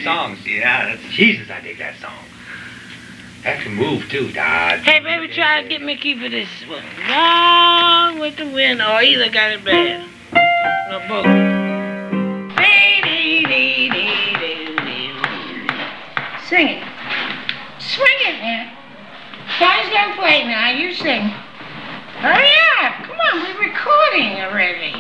song. See, that's Jesus. I dig that song. That can move too, Dad. Hey, baby, try to get me a key for this one. Long with the wind, or either got it bad. Or both. Sing it. Swing it, man. Daddy's gonna play now. You sing. Hurry up. Come on, we're recording already.